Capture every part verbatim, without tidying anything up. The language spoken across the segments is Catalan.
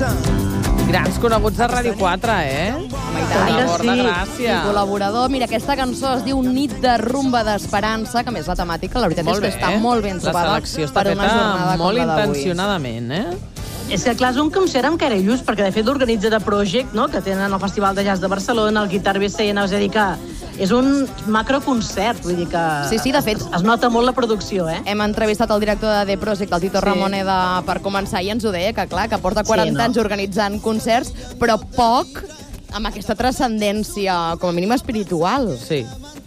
Grans coneguts de Ràdio quatre, eh? Home, i tant, Una borda sí. gràcia. I col·laborador. Mira, aquesta cançó es diu Nit de rumba d'esperança, que a més la temàtica, la veritat Molt és que bé. està molt ben La trobada selecció està per una jornada feta com molt la d'avui. intencionadament, eh? És que, clar, és un concert amb Carellus, perquè, de fet, l'organitza de Project, no?, que tenen el Festival de Jazz de Barcelona, el Guitar B C N, és a dir, que és un macroconcert, vull dir que Sí, sí, de fet. es, es nota molt la producció, eh? Hem entrevistat el director de The Project, el Tito Sí. Ramoneda, per començar, i ens ho deia, que clar, que porta quaranta Sí, no? anys organitzant concerts, però poc amb aquesta transcendència, com a mínim espiritual. Sí.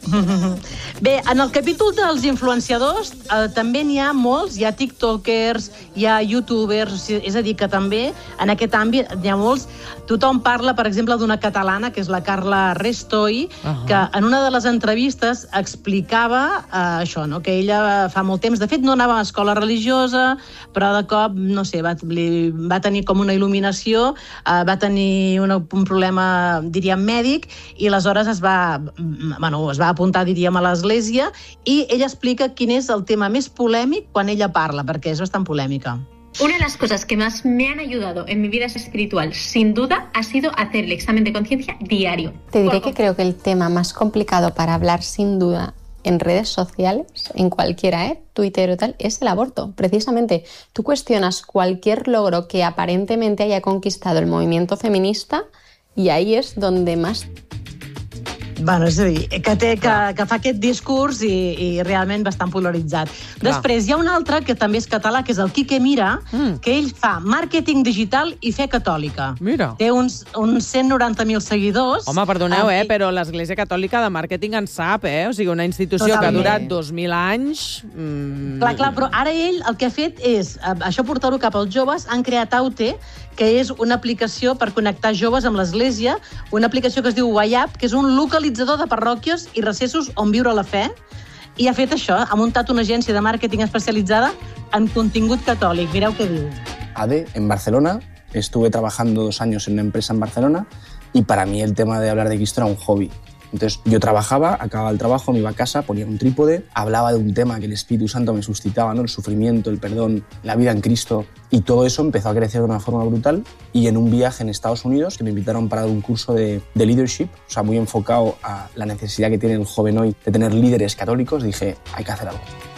Bé, en el capítol dels influenciadors eh, també n'hi ha molts, hi ha tiktokers, hi ha youtubers, o sigui, és a dir, que també en aquest àmbit n'hi ha molts. Tothom parla, per exemple, d'una catalana, que és la Carla Restoy, Uh-huh. que en una de les entrevistes explicava eh, això, no?, que ella fa molt temps, de fet no anava a escola religiosa, però de cop, no sé, va, li, va tenir com una il·luminació, eh, va tenir una, un problema, diríem, mèdic, i aleshores es va, bueno, es va apuntar, diríem, a l'església, i ella explica quin és el tema més polèmic quan ella parla, perquè és bastant polèmica. Una de las cosas que más me han ayudado en mi vida espiritual, sin duda, ha sido hacer el examen de conciencia diario. Te diré que creo que el tema más complicado para hablar, sin duda, en redes sociales, en cualquiera, ¿eh? Twitter o tal, es el aborto. Precisamente, tú cuestionas cualquier logro que aparentemente haya conquistado el movimiento feminista y ahí es donde más... Bueno, és a dir, que, té, que, que fa aquest discurs i, i realment bastant polaritzat. Clar. Després hi ha un altre que també és català, que és el Quique Mira, Mm. que ell fa màrqueting digital i fe catòlica. Mira. Té uns, uns cent noranta mil seguidors. Home, perdoneu, eh, i- però l'Església Catòlica de màrqueting en sap, eh? O sigui, una institució que ha Totalment. durat dos mil anys... Mm, Clar, clar, però ara ell el que ha fet és, eh, això portar-ho cap als joves, han creat Aute, que és una aplicació per connectar joves amb l'Església, una aplicació que es diu Wayap, que és un localitzador de parròquies i recessos on viure la fe, i ha fet això, ha muntat una agència de màrqueting especialitzada en contingut catòlic. Mireu què diu. A D en Barcelona, estuve trabajando dos años en una empresa en Barcelona y para mí el tema de hablar de Cristo era un hobby. Entonces yo trabajaba, acababa el trabajo, me iba a casa, ponía un trípode, hablaba de un tema que el Espíritu Santo me suscitaba, ¿no? El sufrimiento, el perdón, la vida en Cristo, y todo eso empezó a crecer de una forma brutal. Y en un viaje en Estados Unidos, que me invitaron para dar un curso de, de leadership, o sea, muy enfocado a la necesidad que tiene el joven hoy de tener líderes católicos, dije, hay que hacer algo.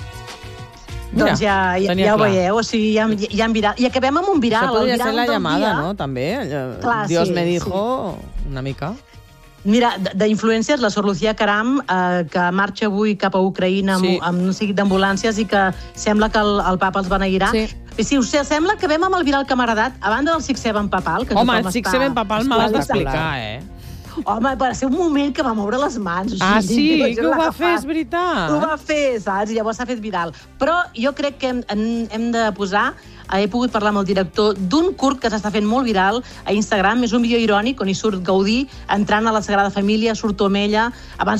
Mira, Doncs ja, ja, tenia ja ho clar. veieu, o sigui, ja, ja en viral. I acabem amb un viral. Això podria el viral ser la del llamada, dia. no? També. Allò, Clar, Dios sí, me dijo una mica. Mira, d- d'influències, la Sor Lucía Caram, eh, que marxa avui cap a Ucraïna amb, Sí. amb un seguit d'ambulàncies i que sembla que el, el papa els beneirà. Sí. I si us sembla que vam amb el viral que m'ha agradat, a banda del Six Seven papal, que Home, tothom el Six està Seven papal me l'has esclavitzat. d'explicar, eh? Home, va ser un moment que va moure les mans. O Ah, sigui, sí? jo Que ho l'he va fer, agafat. és veritat? Ho va fer, saps? I llavors s'ha fet viral. Però jo crec que hem, hem, hem de posar... He pogut parlar amb el director d'un curt que s'està fent molt viral a Instagram. És un vídeo irònic on hi surt Gaudí entrant a la Sagrada Família, surt Omella, abans